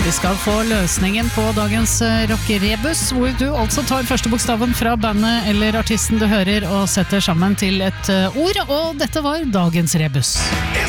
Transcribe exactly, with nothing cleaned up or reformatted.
Vi skal få løsningen på dagens rock-rebus, hvor du altså tar første bokstaven fra bandet eller artisten du hører og setter sammen til et ord, og dette var dagens rebus.